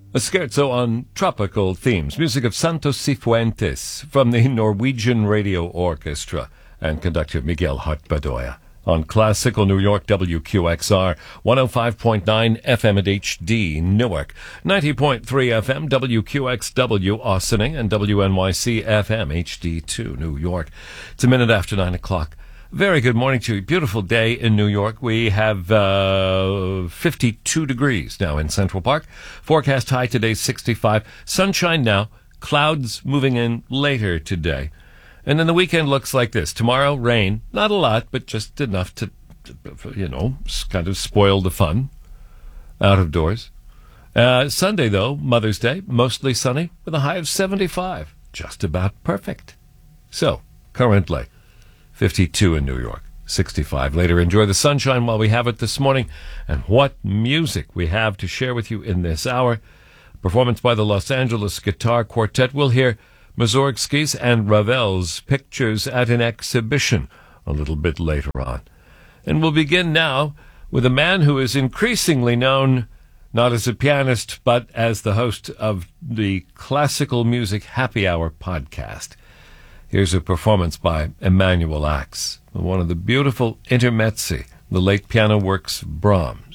A scherzo on tropical themes, music of Santos Cifuentes from the Norwegian Radio Orchestra and conductor Miguel Hart-Bedoya on Classical New York WQXR 105.9 FM at HD Newark, 90.3 FM WQXW Austining, and WNYC FM HD2 New York. It's a minute after 9 o'clock. Very good morning to you. Beautiful day in New York. We have 52 degrees now in Central Park. Forecast high today, 65. Sunshine now. Clouds moving in later today. And then the weekend looks like this. Tomorrow, rain. Not a lot, but just enough to kind of spoil the fun out of doors. Sunday, though, Mother's Day, mostly sunny with a high of 75. Just about perfect. So, currently 52 in New York, 65 later. Enjoy the sunshine while we have it this morning. And what music we have to share with you in this hour. Performance by the Los Angeles Guitar Quartet. We'll hear Mussorgsky's and Ravel's Pictures at an Exhibition a little bit later on. And we'll begin now with a man who is increasingly known not as a pianist, but as the host of the Classical Music Happy Hour podcast. Here's a performance by Emanuel Ax, one of the beautiful intermezzi, the late piano works of Brahms.